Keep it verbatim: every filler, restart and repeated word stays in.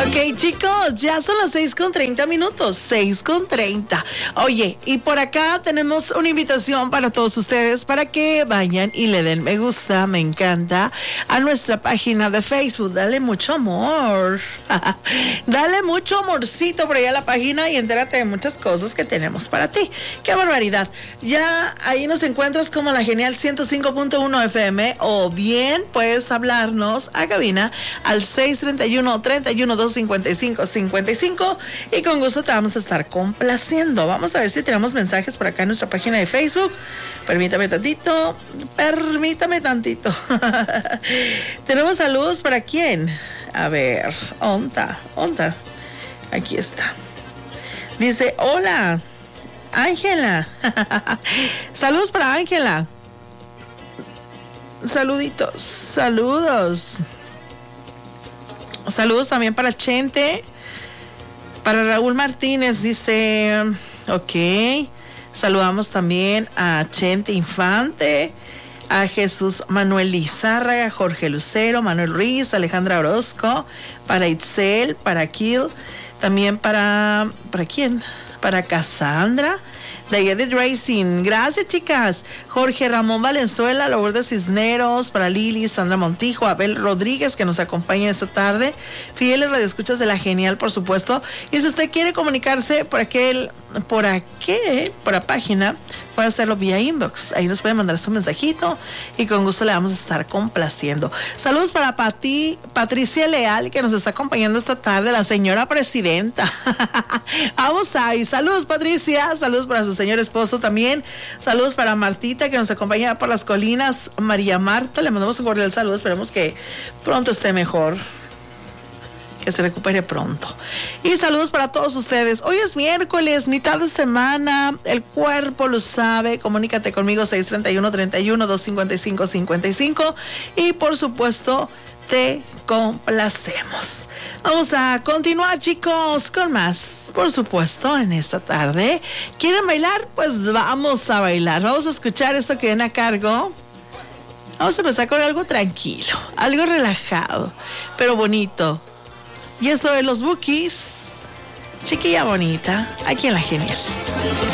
Ok, chicos, ya son las seis con treinta minutos, seis con treinta. Oye, y por acá tenemos una invitación para todos ustedes para que vayan y le den me gusta, me encanta, a nuestra página de Facebook. Dale mucho amor. Dale mucho amorcito por allá a la página y entérate de muchas cosas que tenemos para ti. ¡Qué barbaridad! Ya ahí nos encuentras como la Genial ciento cinco punto uno F M, o bien puedes hablarnos a cabina al seis treinta y uno, treinta y uno, dos cincuenta y cinco, cincuenta y cinco, y con gusto te vamos a estar complaciendo. Vamos a ver si tenemos mensajes por acá en nuestra página de Facebook. Permítame tantito, permítame tantito. ¿Tenemos saludos para quién? A ver, onta, onta. Aquí está. Dice, hola, Ángela. Saludos para Ángela. Saluditos, saludos. Saludos también para Chente, para Raúl Martínez, dice, ok. Saludamos también a Chente Infante, a Jesús Manuel Lizárraga, Jorge Lucero, Manuel Ruiz, Alejandra Orozco, para Itzel, para Kill, también para, ¿para quién? Para Cassandra, de Edith Racing. Gracias, chicas. Jorge Ramón Valenzuela, Lourdes Cisneros, para Lili, Sandra Montijo, Abel Rodríguez, que nos acompaña esta tarde. Fieles radioescuchas de la Genial, por supuesto. Y si usted quiere comunicarse por aquel, por aquel, por la página, puede hacerlo vía inbox. Ahí nos puede mandar su mensajito y con gusto le vamos a estar complaciendo. Saludos para Pati, Patricia Leal, que nos está acompañando esta tarde, la señora presidenta. Vamos ahí. Saludos, Patricia. Saludos para su señor esposo también. Saludos para Martita, que nos acompaña por las colinas. María Marta, le mandamos un cordial saludo. Esperemos que pronto esté mejor, que se recupere pronto. Y saludos para todos ustedes. Hoy es miércoles, mitad de semana. El cuerpo lo sabe. Comunícate conmigo seis treinta y uno, treinta y uno, dos cincuenta y cinco, cincuenta y cinco. Y por supuesto, te complacemos. Vamos a continuar, chicos, con más, por supuesto, en esta tarde. ¿Quieren bailar? Pues vamos a bailar. Vamos a escuchar esto que viene a cargo. Vamos a empezar con algo tranquilo, algo relajado, pero bonito. Y eso de los Bukis, chiquilla bonita, aquí en la Genial.